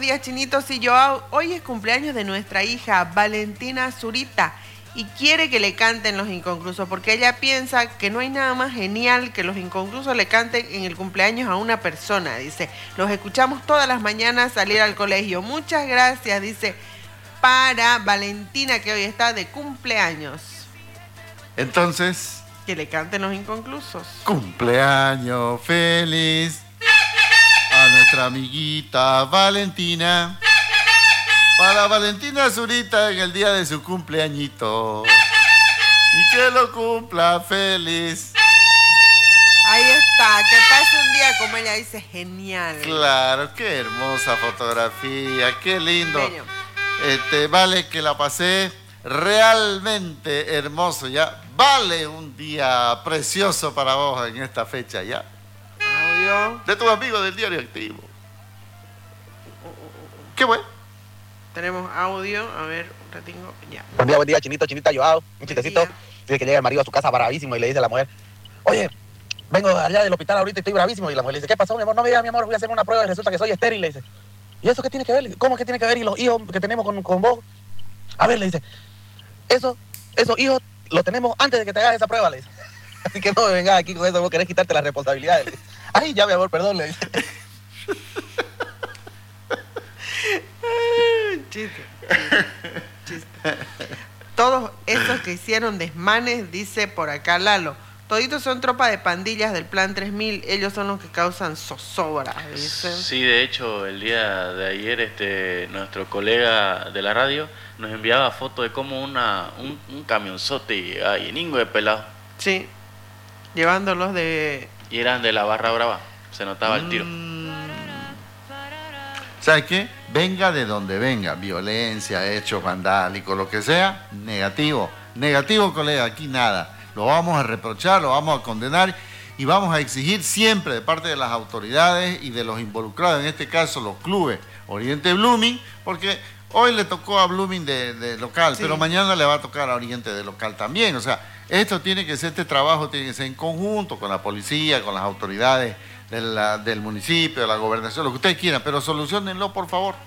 días, Chinitos y yo. Hoy es cumpleaños de nuestra hija, Valentina Zurita, y quiere que le canten Los Inconclusos, porque ella piensa que no hay nada más genial que Los Inconclusos le canten en el cumpleaños a una persona. Dice, los escuchamos todas las mañanas salir al colegio. Muchas gracias, dice, para Valentina, que hoy está de cumpleaños. Entonces, que le canten Los Inconclusos. Cumpleaños feliz a nuestra amiguita Valentina. Para Valentina Zurita en el día de su cumpleañito. Y que lo cumpla feliz. Ahí está, que pase un día como ella dice, genial. Claro, qué hermosa fotografía, qué lindo. Bello. Vale que la pasé realmente hermoso, ya. Vale un día precioso para vos en esta fecha, ya. Audio. De tus amigos del Diario Activo. Qué bueno. Tenemos audio, a ver, un ratingo, ya. Buen día, Chinito, Chinita, Joao. Un chistecito. Dice que llega el marido a su casa bravísimo y le dice a la mujer, oye, vengo allá del hospital ahorita y estoy bravísimo. Y la mujer le dice, ¿qué pasó, mi amor? No me digas, mi amor, voy a hacer una prueba y resulta que soy estéril. Le dice, ¿y eso qué tiene que ver? ¿Cómo que tiene que ver? ¿Y los hijos que tenemos con vos? A ver, le dice, esos hijos los tenemos antes de que te hagas esa prueba, le dice. Así que no me vengas aquí con eso, vos querés quitarte las responsabilidades. Ay, ya, mi amor, perdón, le dice. Chiste. Todos esos que hicieron desmanes, dice por acá Lalo, toditos son tropa de pandillas del Plan 3000, ellos son los que causan zozobra, dice. Sí, de hecho, el día de ayer nuestro colega de la radio nos enviaba fotos de cómo un camionzote llegaba lleningo de pelados. Sí, llevándolos de... Y eran de la Barra Brava, se notaba el tiro. ¿Sabes qué? Venga de donde venga, violencia, hechos vandálicos, lo que sea, negativo. Negativo, colega, aquí nada. Lo vamos a reprochar, lo vamos a condenar y vamos a exigir siempre de parte de las autoridades y de los involucrados, en este caso los clubes Oriente Blooming, porque hoy le tocó a Blooming de local, sí, pero mañana le va a tocar a Oriente de local también. O sea, este trabajo tiene que ser en conjunto con la policía, con las autoridades del municipio, de la gobernación, lo que ustedes quieran, pero solucionenlo, por favor.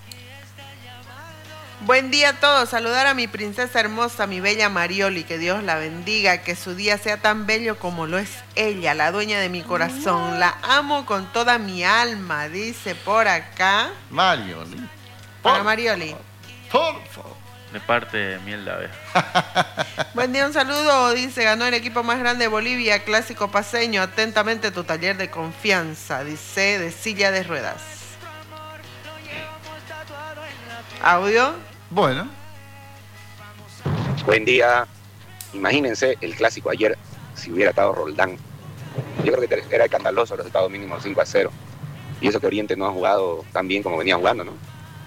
Buen día a todos, saludar a mi princesa hermosa, mi bella Marioli, que Dios la bendiga, que su día sea tan bello como lo es ella, la dueña de mi corazón, la amo con toda mi alma, dice por acá. Marioli. Para Marioli. Por favor. De parte de Miel de Abeja. Buen día, un saludo, dice, ganó el equipo más grande de Bolivia, Clásico Paceño, atentamente tu taller de confianza, dice, de silla de ruedas. Audio. Bueno. Buen día. Imagínense el clásico ayer si hubiera estado Roldán. Yo creo que era escandaloso el resultado mínimo 5-0. Y eso que Oriente no ha jugado tan bien como venía jugando, ¿no?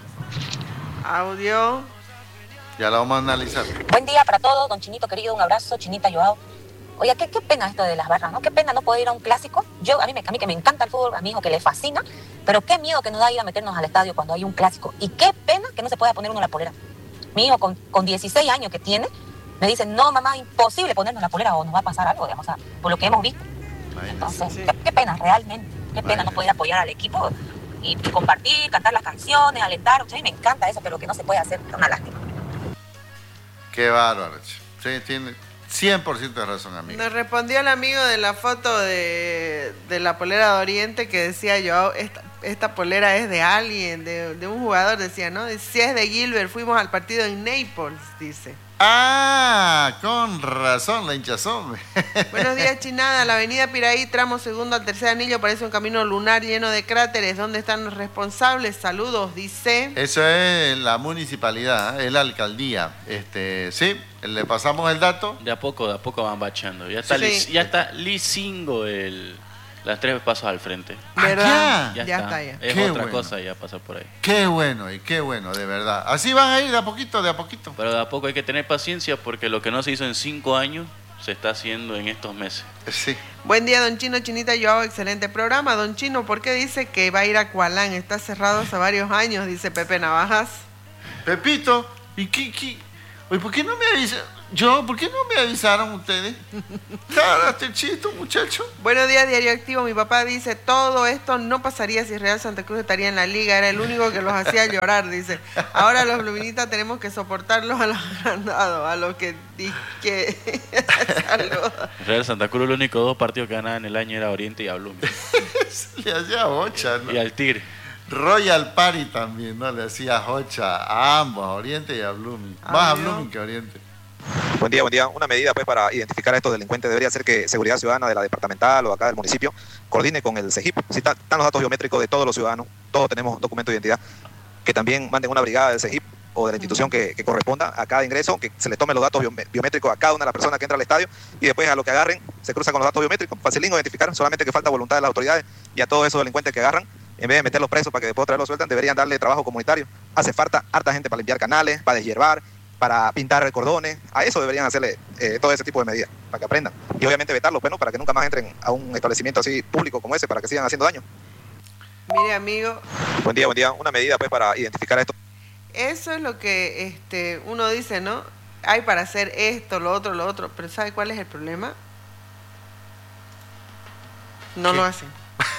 Audio. Ya lo vamos a analizar. Buen día para todos, don Chinito querido, un abrazo, Chinita Joao. Oiga, qué pena esto de las barras, ¿no? Qué pena no poder ir a un clásico. A mí que me encanta el fútbol, a mi hijo que le fascina, pero qué miedo que nos da ir a meternos al estadio cuando hay un clásico. Y qué pena que no se pueda poner uno la polera. Mi hijo con 16 años que tiene, me dice, no mamá, imposible ponernos la polera o nos va a pasar algo, digamos, o sea, por lo que hemos visto. Entonces, sí. Qué pena, realmente, qué pena no poder apoyar al equipo y compartir, cantar las canciones, alentar. O sea, a mí me encanta eso, pero que no se puede hacer, es una lástima. Qué bárbaro. Sí, tiene 100% de razón, amigo. Nos respondió el amigo de la foto de la polera de Oriente que decía yo, esta polera es de alguien, de un jugador, decía, ¿no? Si es de Gilbert, fuimos al partido en Naples, dice. Ah, con razón, la hinchazón. Buenos días, Chinada. La avenida Piraí, tramo segundo al tercer anillo, parece un camino lunar lleno de cráteres. ¿Dónde están los responsables? Saludos, dice. Eso es la municipalidad, es la alcaldía. Sí, le pasamos el dato. De a poco van bachando. Ya está, sí. Ya está lisingo las 3 pasos al frente. ¿Verdad? Ya está. Es qué otra bueno. cosa ya pasar por ahí. Qué bueno, de verdad. Así van a ir de a poquito. Pero de a poco hay que tener paciencia porque lo que no se hizo en 5 años se está haciendo en estos meses. Sí. Buen día, don Chino, Chinita, yo hago excelente programa. Don Chino, ¿por qué dice que va a ir a Cualán? Está cerrado hace varios años, dice Pepe Navajas. Pepito, ¿y qué? Oye, ¿por qué no me ¿por qué no me avisaron ustedes? Este chiste, muchacho. Buenos días, Diario Activo. Mi papá dice, todo esto no pasaría si Real Santa Cruz estaría en la liga. Era el único que los hacía llorar, dice. Ahora los bluministas tenemos que soportarlos a los agrandados, a los que... Saludos. Real Santa Cruz, los únicos 2 partidos que ganaban en el año era Oriente y a Blooming. Le hacía hocha, ¿no? Y al Tigre. Royal Party también, ¿no? Le hacía hocha a ambos, a Oriente y a Blooming. Más a Blooming que a Oriente. Buen día, buen día. Una medida pues para identificar a estos delincuentes debería ser que Seguridad Ciudadana de la departamental o acá del municipio coordine con el CEGIP. Si están los datos biométricos de todos los ciudadanos, todos tenemos documento de identidad, que también manden una brigada del CEGIP o de la institución que corresponda a cada ingreso, que se le tomen los datos biométricos a cada una de las personas que entra al estadio y después a lo que agarren se cruza con los datos biométricos. Facilín identificar, solamente que falta voluntad de las autoridades y a todos esos delincuentes que agarran, en vez de meterlos presos para que después traerlos sueltan, deberían darle trabajo comunitario. Hace falta harta gente para limpiar canales, para deshiervar, para pintar cordones. A eso deberían hacerle todo ese tipo de medidas, para que aprendan. Y obviamente vetarlos, bueno, para que nunca más entren a un establecimiento así público como ese, para que sigan haciendo daño. Mire, amigo. Buen día, buen día. Una medida pues para identificar esto. Eso es lo que uno dice, ¿no? Hay para hacer esto, lo otro, pero ¿sabe cuál es el problema? No ¿qué? lo hacen.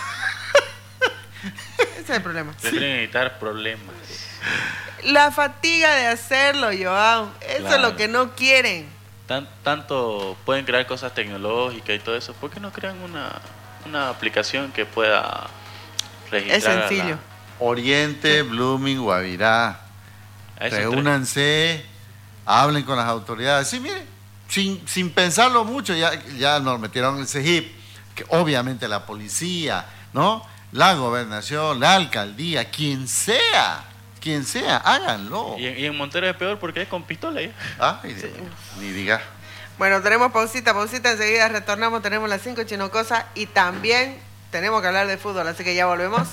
Ese es el problema. Prefieren evitar problemas. La fatiga de hacerlo, Joao. Eso es lo que no quieren. Tanto pueden crear cosas tecnológicas y todo eso. ¿Por qué no crean una aplicación que pueda registrar? Es sencillo. Oriente, Blooming, Guavirá. Reúnanse, hablen con las autoridades. Sí, mire, sin pensarlo mucho, ya nos metieron el CEGIP, que obviamente la policía, ¿no? La gobernación, la alcaldía, quien sea, háganlo. Y en Montero es peor porque es con pistola. Ay, sí. Ni diga. Bueno, tenemos pausita, enseguida retornamos, tenemos las 5 chinocosas y también tenemos que hablar de fútbol, así que ya volvemos.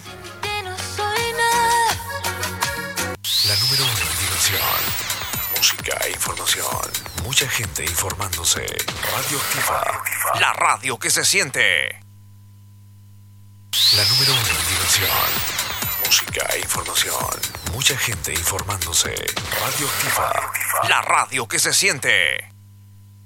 La número 1 en diversión, música e información. Mucha gente informándose. Radio Activa. La radio que se siente. La número 1 en diversión, música e información. Mucha gente informándose. Radio Activa. La radio que se siente.